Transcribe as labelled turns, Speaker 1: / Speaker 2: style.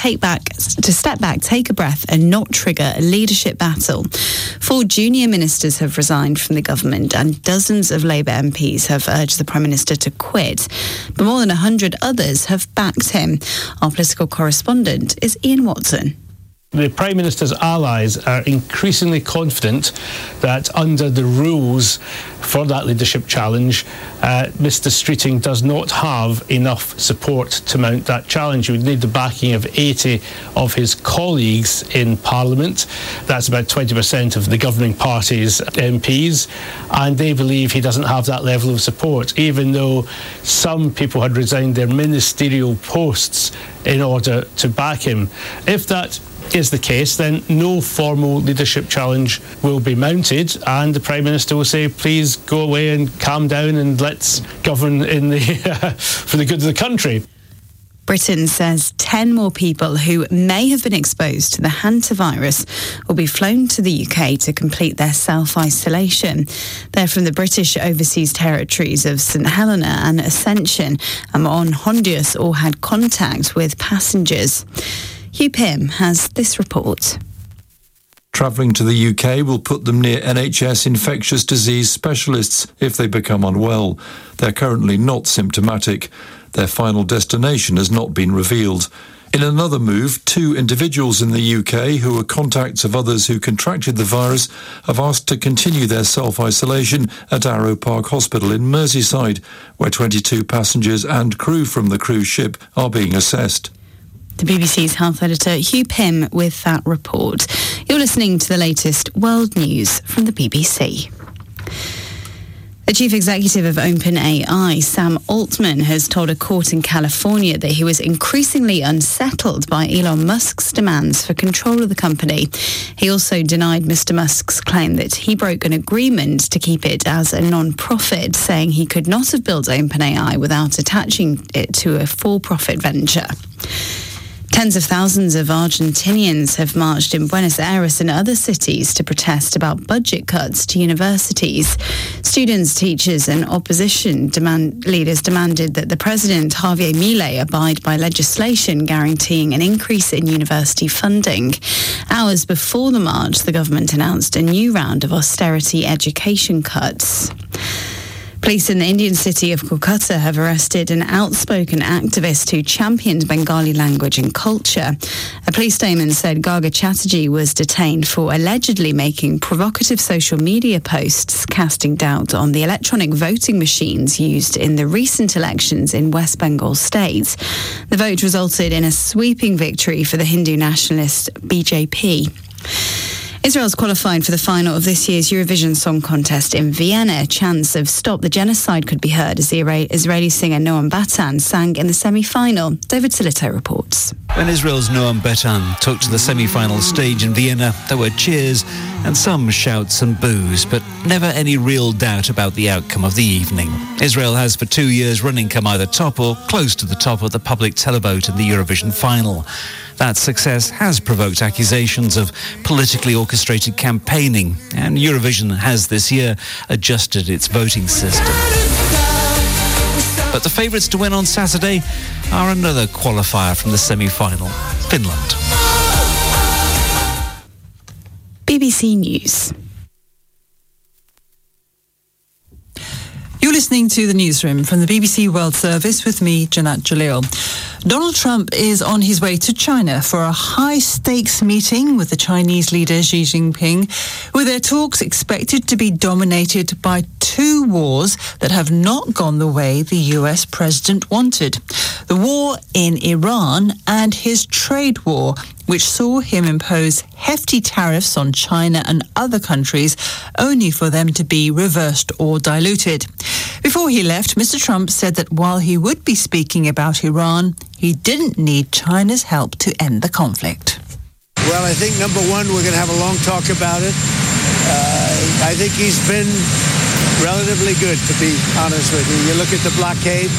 Speaker 1: step back, take a breath and not trigger a leadership battle. 4 junior ministers have resigned from the government and dozens of Labour MPs have urged the Prime Minister to quit. But more than 100 others have backed him. Our political correspondent is Ian Watson.
Speaker 2: The Prime Minister's allies are increasingly confident that under the rules for that leadership challenge, Mr Streeting does not have enough support to mount that challenge. He would need the backing of 80 of his colleagues in Parliament. That's about 20% of the governing party's MPs, and they believe he doesn't have that level of support, even though some people had resigned their ministerial posts in order to back him. If that is the case, then no formal leadership challenge will be mounted, and the Prime Minister will say, please go away and calm down and let's govern in the for the good of the country.
Speaker 1: Britain says 10 more people who may have been exposed to the hantavirus will be flown to the UK to complete their self-isolation. They're from the British overseas territories of St Helena and Ascension, and on Honduras all had contact with passengers. Hugh Pym has this report.
Speaker 3: Travelling to the UK will put them near NHS infectious disease specialists if they become unwell. They're currently not symptomatic. Their final destination has not been revealed. In another move, 2 individuals in the UK who were contacts of others who contracted the virus have asked to continue their self-isolation at Arrow Park Hospital in Merseyside, where 22 passengers and crew from the cruise ship are being assessed.
Speaker 1: The BBC's health editor Hugh Pym with that report. You're listening to the latest world news from the BBC. The chief executive of OpenAI, Sam Altman, has told a court in California that he was increasingly unsettled by Elon Musk's demands for control of the company. He also denied Mr. Musk's claim that he broke an agreement to keep it as a non-profit, saying he could not have built OpenAI without attaching it to a for-profit venture. Tens of thousands of Argentinians have marched in Buenos Aires and other cities to protest about budget cuts to universities. Students, teachers and opposition leaders demanded that the president, Javier Milei, abide by legislation guaranteeing an increase in university funding. Hours before the march, the government announced a new round of austerity education cuts. Police in the Indian city of Kolkata have arrested an outspoken activist who championed Bengali language and culture. A police statement said Garga Chatterjee was detained for allegedly making provocative social media posts casting doubt on the electronic voting machines used in the recent elections in West Bengal state. The vote resulted in a sweeping victory for the Hindu nationalist BJP. Israel's qualified for the final of this year's Eurovision Song Contest in Vienna. A chance of Stop the Genocide could be heard as the Israeli singer Noam Batan sang in the semi-final. David Silito reports.
Speaker 4: When Israel's Noam Batan took to the semi-final stage in Vienna, there were cheers and some shouts and boos, but never any real doubt about the outcome of the evening. Israel has for 2 years running come either top or close to the top of the public televote in the Eurovision final. That success has provoked accusations of politically orchestrated campaigning, and Eurovision has this year adjusted its voting system. But the favourites to win on Saturday are another qualifier from the semi-final, Finland.
Speaker 1: BBC News.
Speaker 5: You're listening to the newsroom from the BBC World Service with me, Janat Jalil. Donald Trump is on his way to China for a high-stakes meeting with the Chinese leader Xi Jinping, with their talks expected to be dominated by 2 wars that have not gone the way the US president wanted. The war in Iran and his trade war, which saw him impose hefty tariffs on China and other countries, only for them to be reversed or diluted. Before he left, Mr. Trump said that while he would be speaking about Iran, he didn't need China's help to end the conflict.
Speaker 6: Well, I think, number one, we're going to have a long talk about it. I think he's been relatively good, to be honest with you. You look at the blockade.